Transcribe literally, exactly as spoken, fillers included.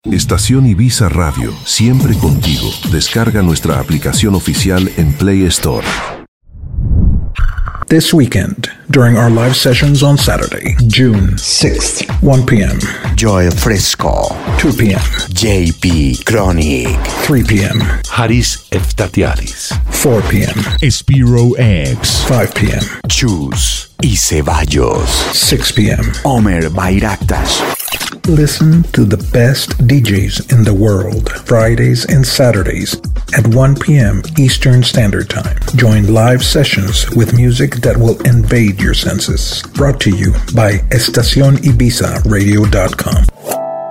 Estación Ibiza Radio, siempre contigo. Descarga nuestra aplicación oficial en Play Store. This weekend, during our live sessions on Saturday, June sixth, one p.m. Joel Fresco. two p.m. J P Chronic. three p.m. Haris Eftatiadis. four p.m. Spiro X. five p.m. Chus y Ceballos. six p.m. Omer Bayraktas. Listen to the best D Js in the world, Fridays and Saturdays at one p.m. Eastern Standard Time. Join live sessions with music that will invade your senses. Brought to you by estacion ibiza radio dot com.